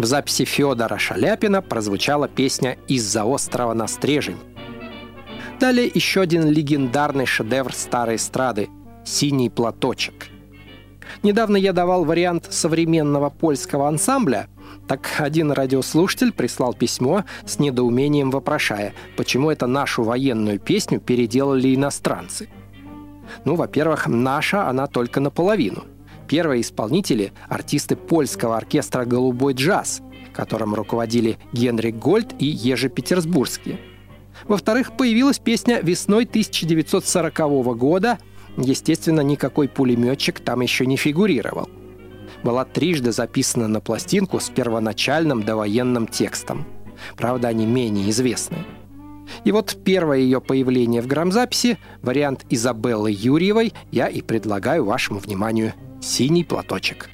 В записи Федора Шаляпина прозвучала песня «Из-за острова на Стрежень». Далее еще один легендарный шедевр старой эстрады «Синий платочек». Недавно я давал вариант современного польского ансамбля, так один радиослушатель прислал письмо с недоумением вопрошая, почему это нашу военную песню переделали иностранцы. Ну, во-первых, наша она только наполовину. Первые исполнители – артисты польского оркестра «Голубой джаз», которым руководили Генрих Гольд и Ежи Петербургский. Во-вторых, появилась песня весной 1940 года. Естественно, никакой пулеметчик там еще не фигурировал. Была трижды записана на пластинку с первоначальным довоенным текстом. Правда, они менее известны. И вот первое ее появление в грамзаписи, вариант Изабеллы Юрьевой, я и предлагаю вашему вниманию «Синий платочек».